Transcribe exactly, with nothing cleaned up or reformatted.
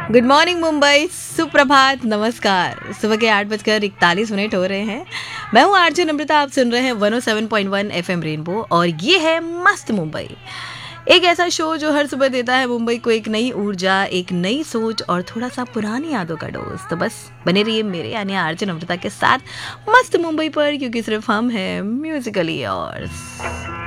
Good morning Mumbai, सुप्रभात, नमस्कार। सुबह के आठ बजकर इकतालीस मिनट हो रहे हैं। मैं हूँ आरजे नम्रता, आप सुन रहे हैं one O seven point one FM rainbow और ये है मस्त मुंबई, एक ऐसा शो जो हर सुबह देता है मुंबई को एक नई ऊर्जा, एक नई सोच और थोड़ा सा पुरानी यादों का डोज। तो बस बने रहिए मेरे यानी आरजे नम्रता के साथ मस्त मुंबई पर, क्योंकि सिर्फ हम हैं म्यूजिकली योर्स।